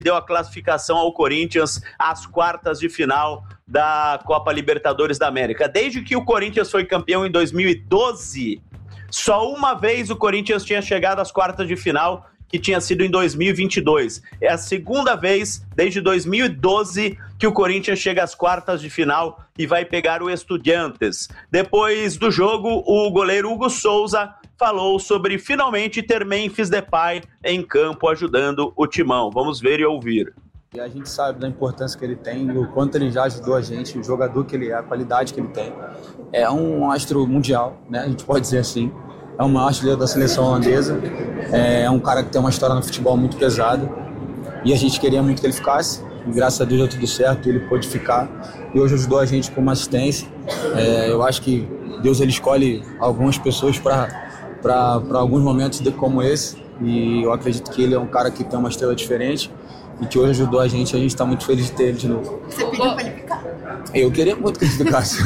deu a classificação ao Corinthians às quartas de final da Copa Libertadores da América. Desde que o Corinthians foi campeão em 2012, só uma vez o Corinthians tinha chegado às quartas de final, que tinha sido em 2022. É a segunda vez desde 2012 que o Corinthians chega às quartas de final e vai pegar o Estudiantes. Depois do jogo, o goleiro Hugo Souza falou sobre finalmente ter Memphis Depay em campo ajudando o Timão. Vamos ver e ouvir. E a gente sabe da importância que ele tem e o quanto ele já ajudou a gente, o jogador que ele é, a qualidade que ele tem. É um astro mundial, né? A gente pode dizer assim. É um astro da seleção holandesa. É um cara que tem uma história no futebol muito pesada. E a gente queria muito que ele ficasse. E graças a Deus deu tudo certo, ele pôde ficar. E hoje ajudou a gente com uma assistência. Eu acho que Deus ele escolhe algumas pessoas para alguns momentos como esse. E eu acredito que ele é um cara que tem uma estrela diferente. E que hoje ajudou a gente está muito feliz de ter ele de novo. Você pediu para ele ficar? Eu queria muito que ele ficasse.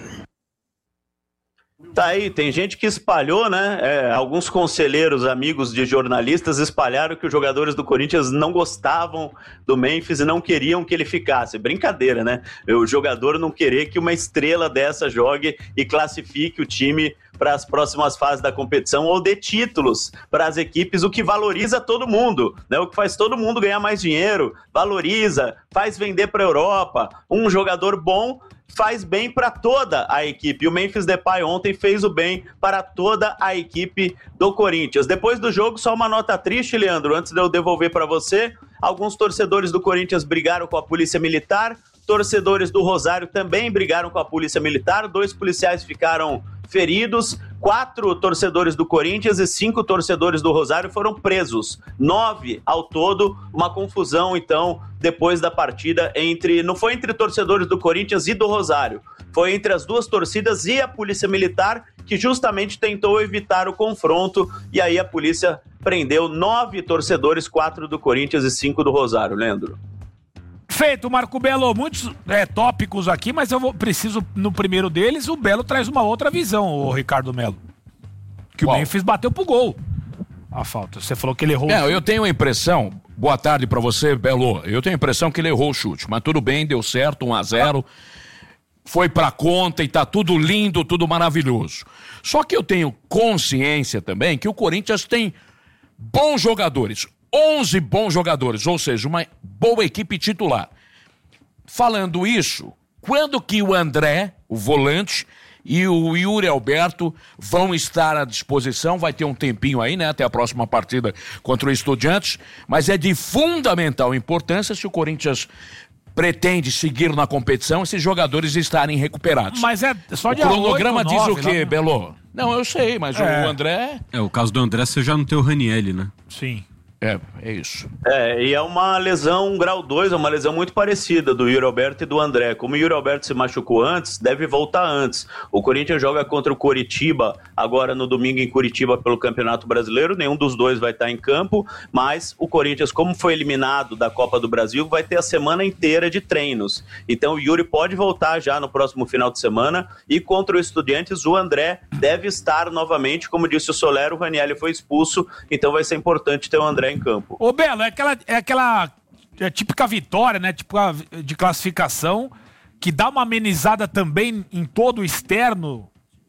Tá aí, tem gente que espalhou, né? Alguns conselheiros, amigos de jornalistas espalharam que os jogadores do Corinthians não gostavam do Memphis e não queriam que ele ficasse. Brincadeira, né? O jogador não querer que uma estrela dessa jogue e classifique o time para as próximas fases da competição ou dê títulos para as equipes, o que valoriza todo mundo, né? O que faz todo mundo ganhar mais dinheiro, valoriza, faz vender para a Europa. Um jogador bom faz bem para toda a equipe. O Memphis Depay ontem fez o bem para toda a equipe do Corinthians. Depois do jogo, só uma nota triste, Leandro, antes de eu devolver para você. Alguns torcedores do Corinthians brigaram com a Polícia Militar, torcedores do Rosário também brigaram com a Polícia Militar, 2 policiais ficaram feridos, 4 torcedores do Corinthians e 5 torcedores do Rosário foram presos, 9 ao todo, uma confusão então depois da partida não foi entre torcedores do Corinthians e do Rosário, foi entre as duas torcidas e a Polícia Militar, que justamente tentou evitar o confronto, e aí a polícia prendeu 9 torcedores, 4 do Corinthians e 5 do Rosário. Leandro. Feito, Marco Belo, muitos tópicos aqui, mas preciso, no primeiro deles, o Belo traz uma outra visão, o Ricardo Melo. Que o Memphis bateu pro gol. A falta. Você falou que ele errou. Eu tenho a impressão, boa tarde pra você, Belo, eu tenho a impressão que ele errou o chute, mas tudo bem, deu certo, 1-0, foi pra conta e tá tudo lindo, tudo maravilhoso. Só que eu tenho consciência também que o Corinthians tem bons jogadores, 11 bons jogadores, ou seja, uma boa equipe titular. Falando isso, quando que o André, o volante, e o Yuri Alberto vão estar à disposição? Vai ter um tempinho aí, né, até a próxima partida contra o Estudiantes, mas é de fundamental importância se o Corinthians pretende seguir na competição, esses jogadores estarem recuperados. Mas é só de O cronograma 8, 9, diz o quê, né? Belo? Não, eu sei, mas o André... O caso do André, você já não tem o Ranielli, né? Sim. É isso. E é uma lesão grau 2, é uma lesão muito parecida do Yuri Alberto e do André. Como o Yuri Alberto se machucou antes, deve voltar antes. O Corinthians joga contra o Coritiba, agora no domingo em Curitiba pelo Campeonato Brasileiro, nenhum dos dois vai estar em campo, mas o Corinthians, como foi eliminado da Copa do Brasil, vai ter a semana inteira de treinos. Então o Yuri pode voltar já no próximo final de semana, e contra o Estudiantes o André deve estar novamente, como disse o Soler, o Ranielli foi expulso, então vai ser importante ter o André em campo. Ô Belo, é aquela típica vitória, né, tipo de classificação, que dá uma amenizada também em todo o externo,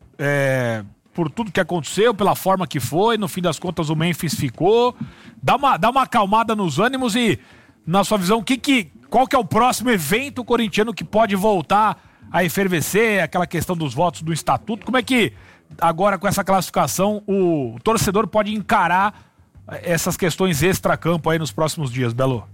por tudo que aconteceu, pela forma que foi, no fim das contas o Memphis ficou, dá uma acalmada nos ânimos. E, na sua visão, qual que é o próximo evento corintiano que pode voltar a efervescer, aquela questão dos votos do estatuto? Como é que agora com essa classificação o torcedor pode encarar essas questões extra-campo aí nos próximos dias, Belo?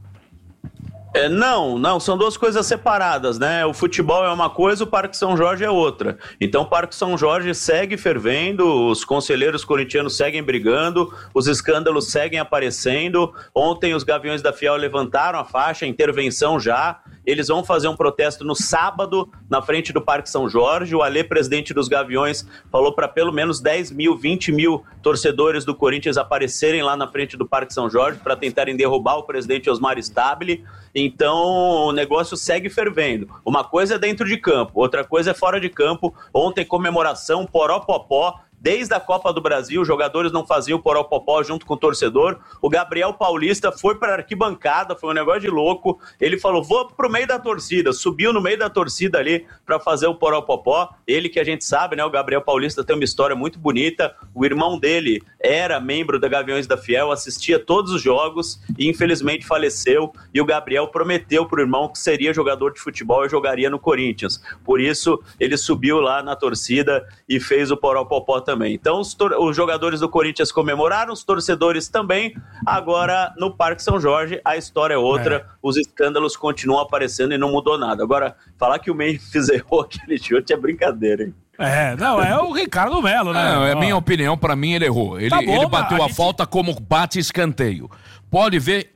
Não, são duas coisas separadas, né? O futebol é uma coisa, o Parque São Jorge é outra. Então o Parque São Jorge segue fervendo, os conselheiros corintianos seguem brigando, os escândalos seguem aparecendo. Ontem os Gaviões da Fiel levantaram a faixa, intervenção já. Eles vão fazer um protesto no sábado, na frente do Parque São Jorge. O Alê, presidente dos Gaviões, falou para pelo menos 10 mil, 20 mil torcedores do Corinthians aparecerem lá na frente do Parque São Jorge para tentarem derrubar o presidente Osmar Stabile. Então o negócio segue fervendo. Uma coisa é dentro de campo, outra coisa é fora de campo. Ontem comemoração, poró-popó, Desde a Copa do Brasil, os jogadores não faziam o poropopó junto com o torcedor. O Gabriel Paulista foi para a arquibancada, foi um negócio de louco. Ele falou, vou pro meio da torcida. Subiu no meio da torcida ali para fazer o poropopó. Ele que a gente sabe, né? O Gabriel Paulista tem uma história muito bonita. O irmão dele era membro da Gaviões da Fiel, assistia todos os jogos e infelizmente faleceu. E o Gabriel prometeu pro irmão que seria jogador de futebol e jogaria no Corinthians. Por isso, ele subiu lá na torcida e fez o poropopó também. Então, os jogadores do Corinthians comemoraram, os torcedores também. Agora, no Parque São Jorge, a história é outra. Os escândalos continuam aparecendo e não mudou nada. Agora, falar que o Memphis errou aquele chute é brincadeira, hein? É o Ricardo Melo, né? Não, é minha opinião, pra mim ele errou. Ele bateu a falta como bate escanteio. Pode ver,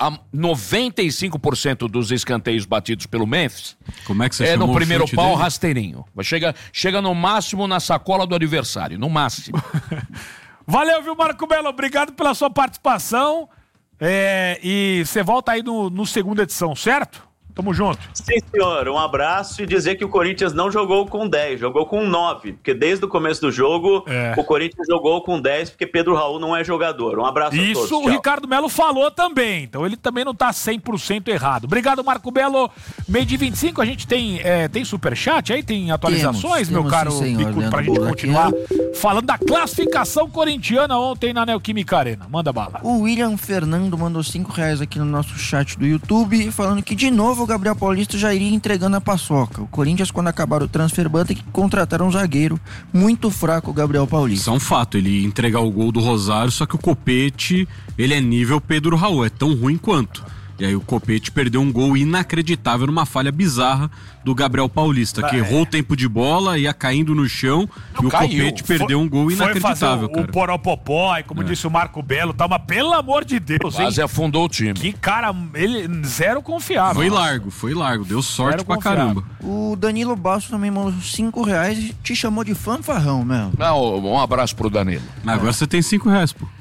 95% dos escanteios batidos pelo Memphis Como é que você chamou no primeiro o chute pau dele? rasteirinho. Chega no máximo na sacola do adversário, no máximo. Valeu, viu, Marco Melo? Obrigado pela sua participação. E você volta aí no segunda edição, certo? Tamo junto. Sim, senhor. Um abraço e dizer que o Corinthians não jogou com 10, jogou com 9. Porque desde o começo do jogo, o Corinthians jogou com 10 porque Pedro Raul não é jogador. Um abraço a todos. Isso o Tchau. Ricardo Melo falou também. Então ele também não tá 100% errado. Obrigado, Marco Melo. Meio de 25, a gente tem superchat aí? Tem atualizações, meu caro Bicudo, pra gente continuar falando da classificação corintiana ontem na Neoquímica Arena. Manda bala. O William Fernando mandou R$5 aqui no nosso chat do YouTube, falando que de novo o Gabriel Paulista já iria entregando a paçoca. O Corinthians, quando acabar o transfer ban, tem que contratar um zagueiro muito fraco, o Gabriel Paulista. Isso é um fato, ele ia entregar o gol do Rosário, só que o Copete, ele é nível Pedro Raul, é tão ruim quanto. E aí o Copete perdeu um gol inacreditável numa falha bizarra do Gabriel Paulista, que errou o tempo de bola, ia caindo no chão e o Copete perdeu um gol inacreditável, cara. O poropopó, e como disse o Marco Belo, mas pelo amor de Deus, hein? Quase afundou o time. Que cara, ele zero confiável. Foi largo, deu sorte Zero pra caramba. O Danilo Basso também mandou R$5 e te chamou de fanfarrão, Melo. Um abraço pro Danilo. Mas agora você tem R$5, pô.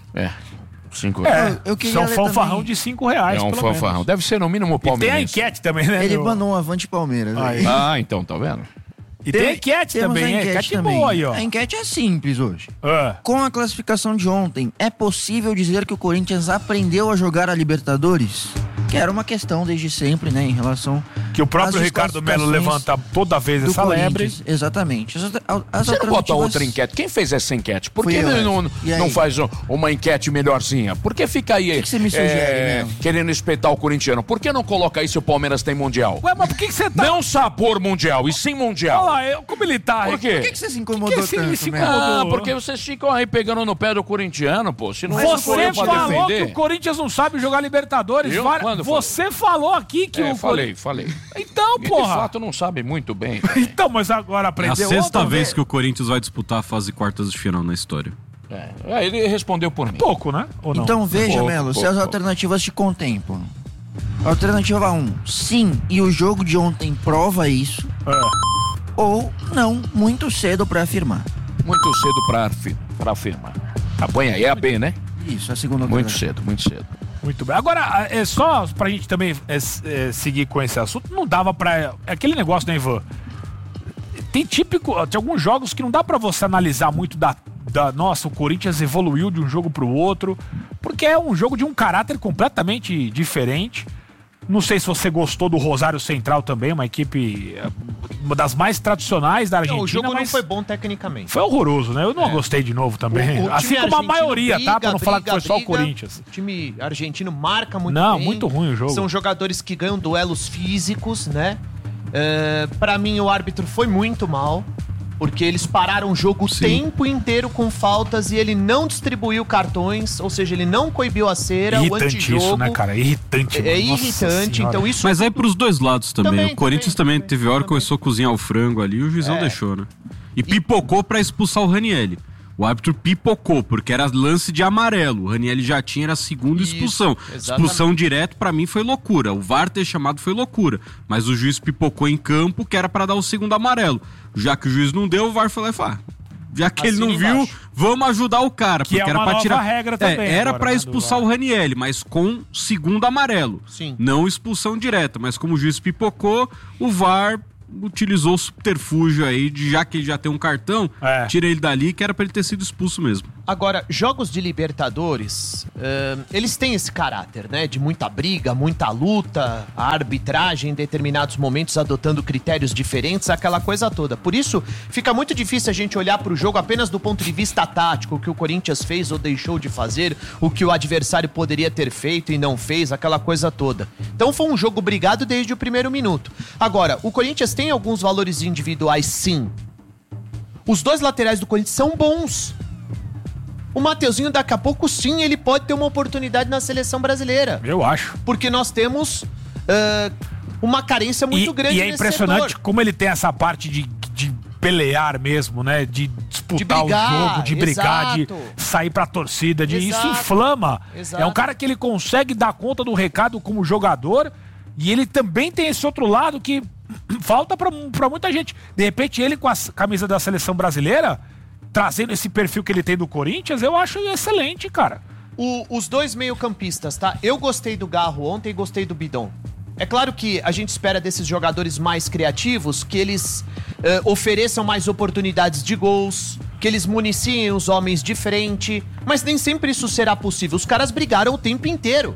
R$5. Eu queria São ler fanfarrão também. de R$5. É um fanfarrão. Menos. Deve ser no mínimo E tem palmeirense. a enquete também, né? Ele mandou um avante Palmeiras. Aí. Então, tá vendo? E tem a enquete Temos também, a enquete também. boa aí, ó. A enquete é simples hoje. Ah. Com a classificação de ontem, é possível dizer que o Corinthians aprendeu a jogar a Libertadores? Que era uma questão desde sempre, né, em relação Que o próprio às Ricardo Melo classificações levanta toda vez do essa lebre. Corinthians. Exatamente. As Você não bota alternativas- outra enquete? Quem fez essa enquete? Por Fui que eu, E aí? não faz uma enquete melhorzinha? Por que fica aí O que você me sugere, Melo? querendo espetar o corintiano? Por que não coloca aí se o Palmeiras tem mundial? Ué, mas por que você tá... Não sabor mundial, e sim mundial. Olha lá, como ele tá... Por quê? Por que você se incomodou Que tanto, se Melo? incomodou? Porque vocês ficam aí pegando no pé do corintiano, pô. Se não Você for pra falou que defender... o Corinthians não sabe jogar Libertadores. Eu? Quando Você falou aqui que o falei. Então, E de porra. fato não sabe muito bem. Então, mas agora É a aprendeu sexta outra vez que o Corinthians vai disputar a fase quartas de final na história. Ele respondeu por mim. Pouco, né? Ou não? Então veja, Pouco, Melo, se pouco, as pouco. alternativas te contemplam. Alternativa 1, sim, e o jogo de ontem prova isso. Ou não, muito cedo pra afirmar. Muito cedo pra afirmar. Tá bom, aí é a B, né? Isso, a segunda Muito alternativa. cedo, muito cedo. Muito bem. Agora, só pra gente também seguir com esse assunto, não dava pra... É aquele negócio, né, Ivan? Tem alguns jogos que não dá pra você analisar muito nossa, o Corinthians evoluiu de um jogo pro outro, porque é um jogo de um caráter completamente diferente. Não sei se você gostou do Rosário Central também, uma equipe uma das mais tradicionais da Argentina. Não, o jogo não mas foi bom tecnicamente. foi horroroso, né? Eu não gostei de novo também. O time Assim como a argentino maioria, briga, tá? Pra não falar que foi só o briga. Corinthians. O time argentino marca muito Não, bem. muito ruim o jogo. São jogadores que ganham duelos físicos, né? Pra mim, o árbitro foi muito mal. Porque eles pararam o jogo o tempo inteiro com faltas e ele não distribuiu cartões, ou seja, ele não coibiu a cera, o Irritante antijogo. isso, né, cara? Irritante. É mano. Nossa irritante, Senhora. então isso... Mas aí pros dois lados também. Também, O Corinthians também teve hora que também. começou a cozinhar o frango ali e o juizão deixou, né? E pipocou pra expulsar o Ranielli. O árbitro pipocou, porque era lance de amarelo. O Ranielli já tinha, era a segunda Isso, expulsão. exatamente. Expulsão direto, pra mim, foi loucura. O VAR ter chamado foi loucura. Mas o juiz pipocou em campo, que era pra dar o segundo amarelo. Já que o juiz não deu, o VAR foi lá e falou: já que ele não viu, vamos ajudar o cara. Que porque é era uma pra nova tirar. regra também Era agora, pra né, expulsar do o Ranielli, mas com segundo amarelo. Sim. Não expulsão direta. Mas como o juiz pipocou, o VAR utilizou o subterfúgio aí, já que ele já tem um cartão, tira ele dali, que era pra ele ter sido expulso mesmo. Agora, jogos de Libertadores, eles têm esse caráter, né? De muita briga, muita luta, a arbitragem em determinados momentos adotando critérios diferentes, aquela coisa toda. Por isso, fica muito difícil a gente olhar pro jogo apenas do ponto de vista tático, o que o Corinthians fez ou deixou de fazer, o que o adversário poderia ter feito e não fez, aquela coisa toda. Então foi um jogo brigado desde o primeiro minuto. Agora, o Corinthians tem alguns valores individuais, sim. Os dois laterais do Corinthians são bons. O Mateuzinho, daqui a pouco, sim, ele pode ter uma oportunidade na seleção brasileira. Eu acho. Porque nós temos uma carência muito grande nesse setor. E é impressionante como ele tem essa parte de pelear mesmo, né? De disputar o jogo, de brigar, de sair pra torcida. Isso inflama. Exato. É um cara que ele consegue dar conta do recado como jogador. E ele também tem esse outro lado que falta pra muita gente. De repente, ele com a camisa da seleção brasileira, trazendo esse perfil que ele tem do Corinthians, eu acho excelente, cara. Os dois meio-campistas, tá? Eu gostei do Garro ontem e gostei do Bidon. É claro que a gente espera desses jogadores mais criativos que eles ofereçam mais oportunidades de gols, que eles municiem os homens de frente, mas nem sempre isso será possível. Os caras brigaram o tempo inteiro.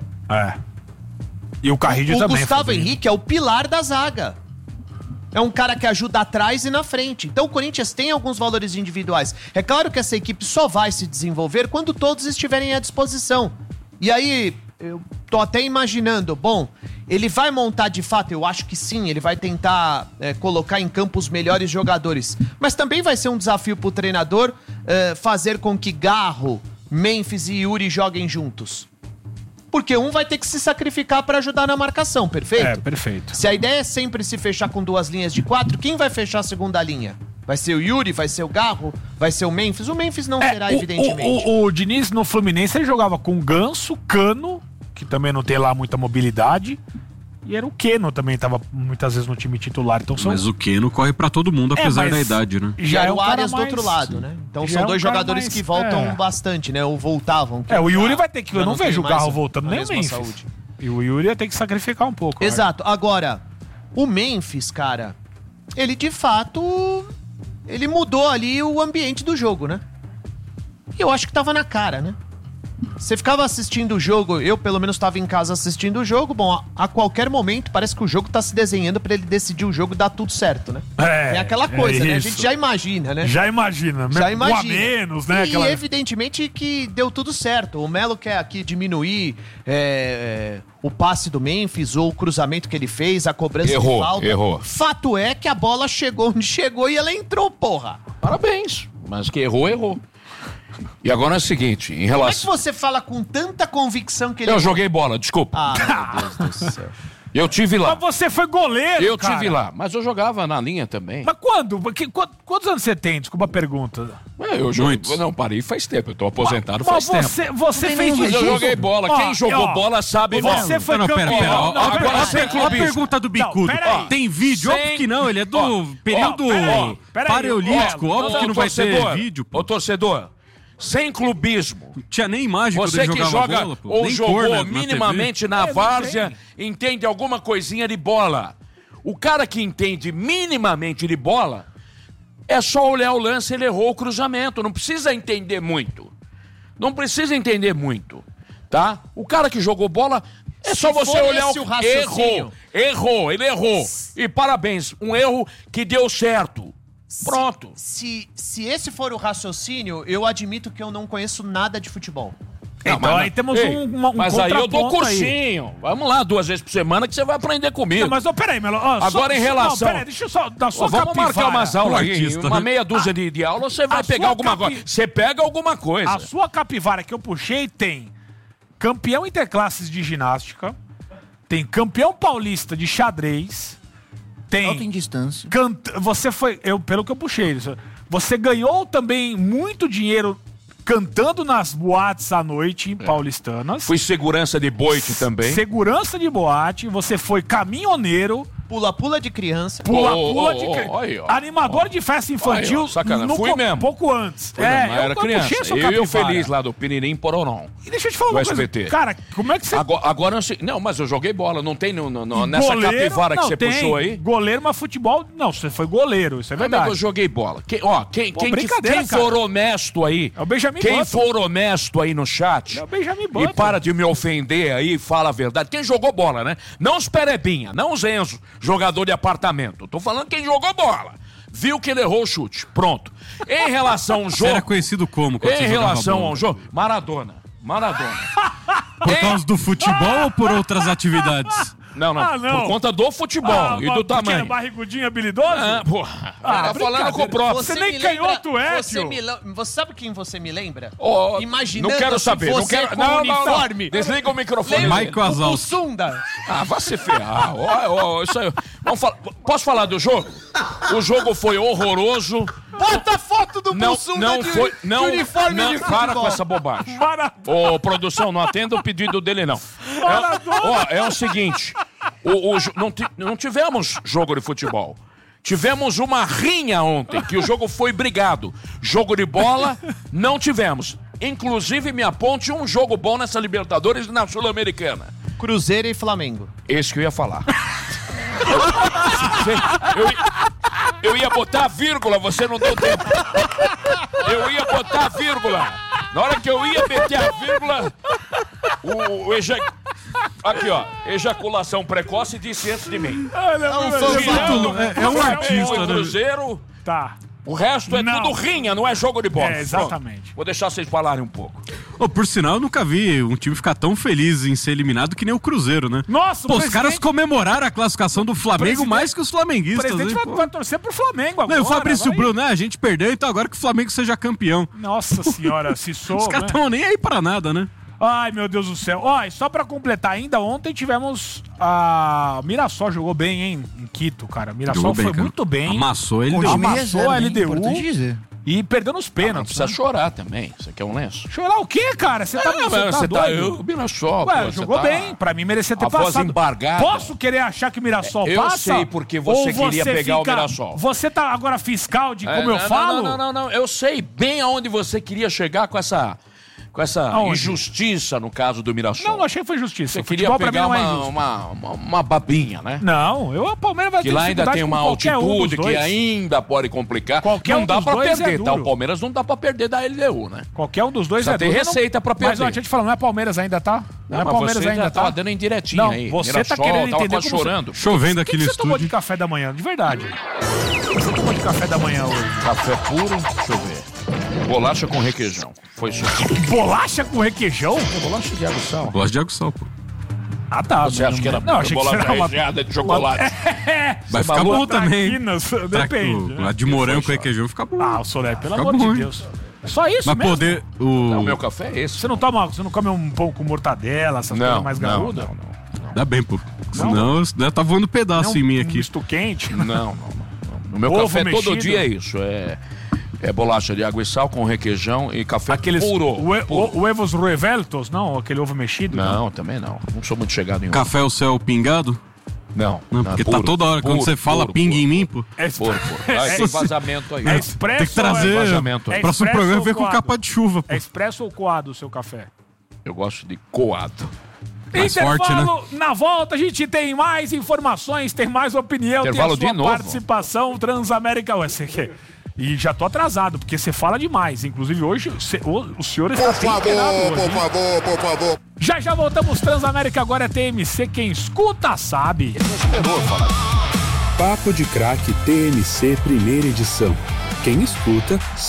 E o Carrillo também. O Gustavo Henrique é o pilar da zaga. É um cara que ajuda atrás e na frente. Então o Corinthians tem alguns valores individuais. É claro que essa equipe só vai se desenvolver quando todos estiverem à disposição. E aí, eu tô até imaginando, bom, ele vai montar de fato, eu acho que sim, ele vai tentar colocar em campo os melhores jogadores. Mas também vai ser um desafio pro treinador fazer com que Garro, Memphis e Yuri joguem juntos. Porque um vai ter que se sacrificar para ajudar na marcação, perfeito? Perfeito. Se a ideia é sempre se fechar com duas linhas de 4, quem vai fechar a segunda linha? Vai ser o Yuri, vai ser o Garro, vai ser o Memphis? O Memphis não será, evidentemente. O Diniz no Fluminense, ele jogava com Ganso, Cano, que também não tem lá muita mobilidade, e era o Keno também, tava muitas vezes no time titular. Então Mas o Keno corre pra todo mundo, apesar da idade, né? Já é o Arias do outro lado, né? Então são dois jogadores que voltam bastante, né? Ou voltavam. O Yuri vai ter que... Eu não vejo o Garro voltando, nem o Memphis. E o Yuri ia ter que sacrificar um pouco. Exato. Agora, o Memphis, cara, ele de fato... Ele mudou ali o ambiente do jogo, né? E eu acho que tava na cara, né? Você ficava assistindo o jogo, eu pelo menos estava em casa assistindo o jogo, bom, a qualquer momento parece que o jogo tá se desenhando pra ele decidir o jogo e dar tudo certo, né? É aquela coisa, né? A gente já imagina, né? Já imagina. Já imagina. Um a menos, né? E evidentemente que deu tudo certo. O Melo quer aqui diminuir o passe do Memphis ou o cruzamento que ele fez, a cobrança de falta. Errou. Fato é que a bola chegou onde chegou e ela entrou, porra. Parabéns. Mas que errou. E agora é o seguinte, em relação... Como é que você fala com tanta convicção que ele... Eu joguei bola, desculpa. Meu Deus do céu. Eu tive lá. Mas você foi goleiro, cara. Eu tive lá, mas eu jogava na linha também. Mas quando? Quantos anos você tem? Desculpa a pergunta. Eu joguei... Não, parei faz tempo. Eu tô aposentado faz tempo. Você fez isso? Eu joguei bola. Quem jogou bola sabe mesmo. Você foi campeão. Agora sem clubismo. A pergunta do Bicudo. Tem vídeo? Óbvio que não. Ele é do período paleolítico. Óbvio que não vai ter vídeo. Ô, torcedor. Sem clubismo. Não tinha nem imagem quando ele jogava joga bola, pô. Ou nem jogou minimamente na várzea, entende alguma coisinha de bola. O cara que entende minimamente de bola, é só olhar o lance, ele errou o cruzamento. Não precisa entender muito. Tá? O cara que jogou bola, é só você olhar o raciocínio. Ele errou. E parabéns, um erro que deu certo. Pronto. Se esse for o raciocínio, eu admito que eu não conheço nada de futebol. Então aí temos um mas aí eu dou cursinho. Vamos lá 2 vezes por semana que você vai aprender comigo. Não, mas peraí, Melo. Agora em relação... deixa eu só dar sua vamos marcar umas aulas aí. Uma meia dúzia de aula, você vai pegar alguma coisa. Você pega alguma coisa. A sua capivara que eu puxei tem campeão interclasses de ginástica, tem campeão paulista de xadrez... Alta em distância. Você foi... pelo que eu puxei. Você ganhou também muito dinheiro cantando nas boates à noite paulistanas. Fui segurança de boite também. Segurança de boate. Você foi caminhoneiro. Pula-pula de criança. Pula-pula de aí, ó. animador de festa infantil. Aí, ó, sacanagem. Fui mesmo. Pouco antes. Não, era criança. puxei Eu e o capivara. Feliz lá do Pinirim Pororó. E deixa eu te falar do uma coisa. SBT. Cara, como é que você... Agora não, mas eu joguei bola. Não tem nessa Goleiro, capivara que não, você tem. puxou aí? Goleiro, mas futebol... Não, você foi goleiro, isso é verdade. Amigo, eu joguei bola. Quem brincadeira, for cara. honesto aí... É o Benjamin Quem Button. for honesto aí no chat... É o Benjamin E Button. para de me ofender aí, fala a verdade. Quem jogou bola, né? Não os Perebinha, não os Enzo, jogador de apartamento. Tô falando quem jogou bola. Viu que ele errou o chute. Pronto. Em relação ao Você jogo... era conhecido como? Quando Em você jogava relação bola? ao jogo... Maradona. Por causa do futebol ou por outras atividades? Não. não. Por conta do futebol e do tamanho. Barrigudinho habilidoso? Porra. Ah, Era falando com o próprio. Você nem canhoto é, tio. Você sabe quem você me lembra? Não quero saber. Não quero. Não. Desliga o microfone. Michael Azal. O Sunda. Vai se ferrar. Isso aí. Posso falar do jogo? O jogo foi horroroso. Bota a foto do Bussunda de uniforme de futebol. Para com essa bobagem. Ô, produção, não atenda o pedido dele, não. É o seguinte. Não tivemos jogo de futebol. Tivemos uma rinha ontem, que o jogo foi brigado. Jogo de bola, não tivemos. Inclusive, me aponte um jogo bom nessa Libertadores e na Sul-Americana. Cruzeiro e Flamengo. Esse que eu ia falar. Eu ia botar vírgula, você não deu tempo. Eu ia botar vírgula. Na hora que eu ia meter a vírgula, aqui, ó, ejaculação precoce disse antes de mim. É um artista, né? Cruzeiro. Tá. O resto é tudo rinha, não é jogo de bola. Exatamente. Pronto. Vou deixar vocês falarem um pouco. Por sinal, eu nunca vi um time ficar tão feliz em ser eliminado que nem o Cruzeiro, né? Nossa, os caras comemoraram a classificação do Flamengo mais que os O flamenguistas. presidente vai torcer pro Flamengo agora. Não, o Fabrício Bruno, né? A gente perdeu, então agora que o Flamengo seja campeão. Nossa senhora, se sou, Os caras estão nem aí pra nada, né? Ai, meu Deus do céu. Ó, e só pra completar, ainda ontem tivemos a Mirassol jogou bem, hein, em Quito, cara. Mirassol foi muito bem. Amassou ele, Amassou a LDU. Importante dizer. E perdeu nos Não pênaltis. precisa chorar também. Você quer um lenço? Chorar o quê, cara? Você tá doido? O Mirassol. Ué, jogou bem. Pra mim merecia ter a voz passado. embargada. Posso querer achar que o Mirassol Eu passa? sei porque você Ou queria pegar o Mirassol. Você tá agora fiscal de como eu falo? Não. Eu sei bem aonde você queria chegar com essa Aonde? injustiça no caso do Mirassol. Não achei que foi justiça. Você O queria futebol pra mim pegar não é injusto. uma babinha, né? Não, o Palmeiras vai ter Que lá ainda dificuldade tem uma com qualquer um dos altitude que dois. ainda pode complicar. Qualquer não um dá dos pra dois perder, é tá? duro. O Palmeiras não dá pra perder da LDU, né? Qualquer um dos dois Precisa ter duro. receita pra Mas, perder. ó, deixa eu te falar, não é Palmeiras ainda, tá? Não é mas Palmeiras você ainda, já tá? tava dando indiretinha Não, aí. você Mirassol, tá querendo tava entender quase como chorando. Chovendo O aqui que no você tomou de estúdio. café da manhã? De verdade. O que você tomou de café da manhã hoje? Café puro, deixa eu ver. Bolacha com requeijão. Foi isso. Bolacha com requeijão? Bolacha de aguçal. Gosto de água e sal, pô. Ah, tá. Você acha que era não, achei que bolacha era uma... recheada de chocolate? Vai ficar bom também. Traquinas, depende. A de morango com requeijão fica bom. Ah, o Soler, pelo Fica amor bom, de hein? Deus. Só isso Mas mesmo? poder... Não, o meu café é esse. Você não come um pão com mortadela, essas coisas mais garudas? Não. Dá bem, pô. Senão tá voando pedaço em mim Um aqui. misto quente? Não. No meu Ovo café todo mexido? dia é isso. É bolacha de água e sal com requeijão e café Aqueles puro. O Evos Reveltos, não? Aquele ovo mexido? Não, também não. Não sou muito chegado em ovo. Café o céu pingado? Não, Porque puro, tá toda hora. Quando puro, você fala puro, pingue puro. em mim, pô. Puro. Aí tem vazamento aí. É expresso Tem que trazer. ou vazamento aí. Próximo expresso programa ou vem com coado? capa de chuva, pô. É expresso ou coado o seu café? Eu gosto de coado. Mais Intervalo, forte, né? na volta a gente tem mais informações, tem mais opinião, Intervalo tem a de sua novo. participação Transamérica. Ué, você quer? E já tô atrasado, porque você fala demais. Inclusive hoje o senhor está temperado hoje. Por favor. Já voltamos, Transamérica agora é TMC, quem escuta sabe. Papo de Craque TMC primeira edição. Quem escuta